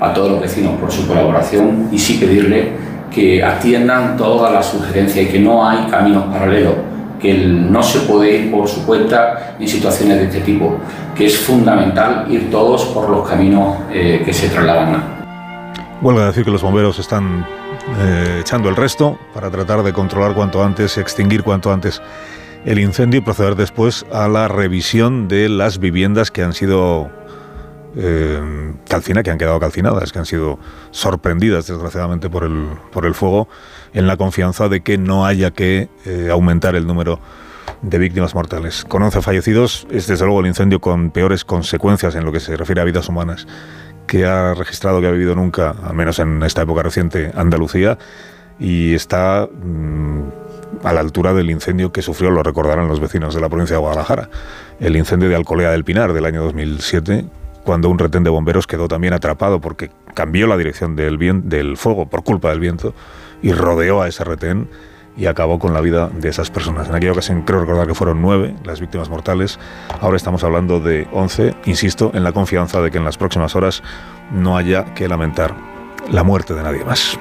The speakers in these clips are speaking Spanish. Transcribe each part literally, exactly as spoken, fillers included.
a todos los vecinos por su colaboración y sí pedirle que atiendan todas las sugerencias y que no hay caminos paralelos, que el, no se puede ir por su cuenta en situaciones de este tipo, que es fundamental ir todos por los caminos eh, que se trasladan. Huelga decir que los bomberos están eh, echando el resto para tratar de controlar cuanto antes, extinguir cuanto antes el incendio y proceder después a la revisión de las viviendas que han sido eh, calcina, que han quedado calcinadas, que han sido sorprendidas desgraciadamente por el, por el fuego, en la confianza de que no haya que eh, aumentar el número de víctimas mortales. Con once fallecidos, es desde luego el incendio con peores consecuencias en lo que se refiere a vidas humanas que ha registrado, que ha vivido nunca, al menos en esta época reciente, Andalucía, y está mmm, a la altura del incendio que sufrió, lo recordarán los vecinos de la provincia de Guadalajara, el incendio de Alcolea del Pinar del año dos mil siete, cuando un retén de bomberos quedó también atrapado porque cambió la dirección del, vien- del fuego por culpa del viento y rodeó a ese retén y acabó con la vida de esas personas. En aquella ocasión creo recordar que fueron nueve las víctimas mortales, ahora estamos hablando de once, insisto, en la confianza de que en las próximas horas no haya que lamentar la muerte de nadie más.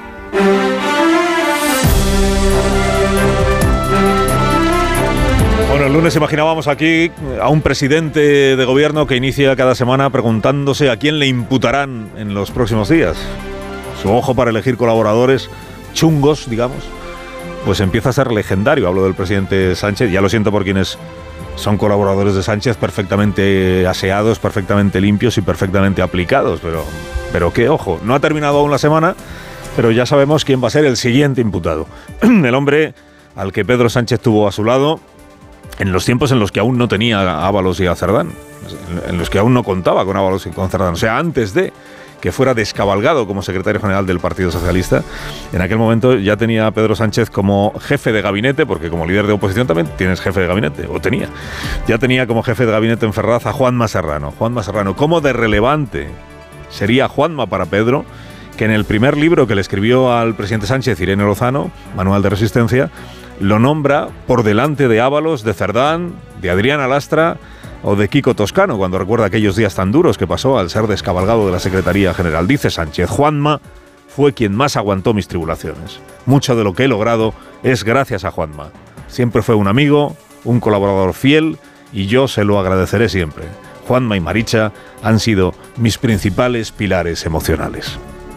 Bueno, el lunes imaginábamos aquí a un presidente de gobierno que inicia cada semana preguntándose a quién le imputarán en los próximos días. Su ojo para elegir colaboradores chungos, digamos, pues empieza a ser legendario. Hablo del presidente Sánchez, ya lo siento por quienes son colaboradores de Sánchez, perfectamente aseados, perfectamente limpios y perfectamente aplicados, pero, pero qué ojo, no ha terminado aún la semana, pero ya sabemos quién va a ser el siguiente imputado. El hombre al que Pedro Sánchez tuvo a su lado en los tiempos en los que aún no tenía a Ábalos y a Cerdán, en los que aún no contaba con Ábalos y con Cerdán, o sea, antes de que fuera descabalgado como secretario general del Partido Socialista. En aquel momento ya tenía a Pedro Sánchez como jefe de gabinete, porque como líder de oposición también tienes jefe de gabinete, o tenía. Ya tenía como jefe de gabinete en Ferraz a Juanma Serrano. Juanma Serrano, ¿cómo de relevante sería Juanma para Pedro, que en el primer libro que le escribió al presidente Sánchez, Irene Lozano, Manual de Resistencia, lo nombra por delante de Ábalos, de Cerdán, de Adriana Lastra o de Kiko Toscano, cuando recuerda aquellos días tan duros que pasó al ser descabalgado de la Secretaría General. Dice Sánchez: Juanma fue quien más aguantó mis tribulaciones. Mucho de lo que he logrado es gracias a Juanma. Siempre fue un amigo, un colaborador fiel, y yo se lo agradeceré siempre. Juanma y Maricha han sido mis principales pilares emocionales.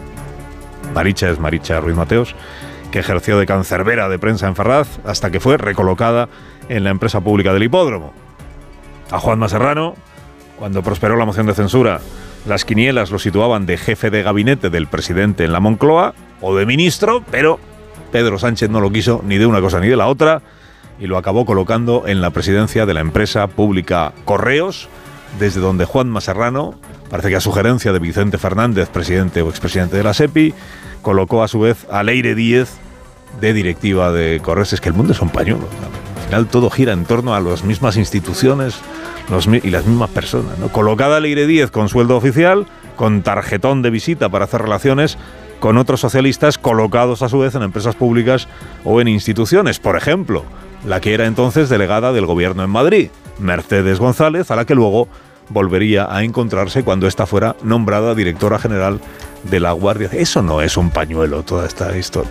Maricha es Maricha Ruiz Mateos, que ejerció de cancerbera de prensa en Ferraz hasta que fue recolocada en la empresa pública del Hipódromo. A Juanma Serrano, cuando prosperó la moción de censura, las quinielas lo situaban de jefe de gabinete del presidente en la Moncloa o de ministro, pero Pedro Sánchez no lo quiso ni de una cosa ni de la otra y lo acabó colocando en la presidencia de la empresa pública Correos, desde donde Juanma Serrano, parece que a sugerencia de Vicente Fernández, presidente o expresidente de la SEPI, colocó a su vez a Leire Díez de directiva de Correos. Es que el mundo es un pañuelo. Al final todo gira en torno a las mismas instituciones los, y las mismas personas, ¿no? Colocada Leire Díez con sueldo oficial, con tarjetón de visita para hacer relaciones con otros socialistas colocados a su vez en empresas públicas o en instituciones. Por ejemplo, la que era entonces delegada del gobierno en Madrid, Mercedes González, a la que luego volvería a encontrarse cuando ésta fuera nombrada directora general de la Guardia. Eso no es un pañuelo, toda esta historia.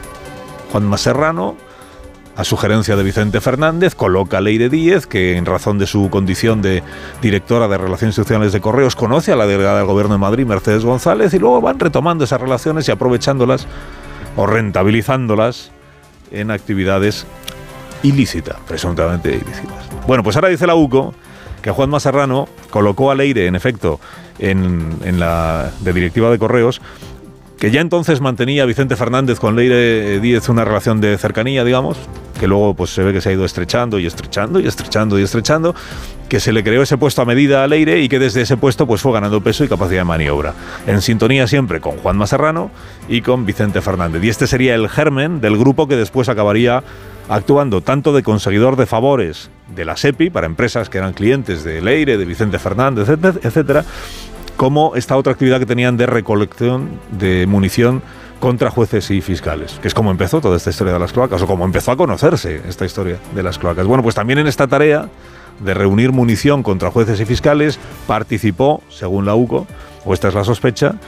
Juanma Serrano, a sugerencia de Vicente Fernández, coloca a Leire Díez, que en razón de su condición de directora de Relaciones Institucionales de Correos conoce a la delegada del Gobierno de Madrid, Mercedes González, y luego van retomando esas relaciones y aprovechándolas o rentabilizándolas en actividades ilícitas, presuntamente ilícitas. Bueno, pues ahora dice la UCO que Juanma Serrano colocó a Leire, en efecto, en, en la de directiva de Correos, que ya entonces mantenía Vicente Fernández con Leire Díez una relación de cercanía, digamos, que luego pues se ve que se ha ido estrechando y estrechando y estrechando y estrechando, que se le creó ese puesto a medida a Leire y que desde ese puesto pues fue ganando peso y capacidad de maniobra, en sintonía siempre con Juanma Serrano y con Vicente Fernández. Y este sería el germen del grupo que después acabaría actuando tanto de conseguidor de favores de la SEPI para empresas que eran clientes de Leire, de Vicente Fernández, etcétera, como esta otra actividad que tenían de recolección de munición contra jueces y fiscales, que es como empezó toda esta historia de las cloacas, o como empezó a conocerse esta historia de las cloacas. Bueno, pues también en esta tarea de reunir munición contra jueces y fiscales participó, según la UCO, o esta es la sospecha,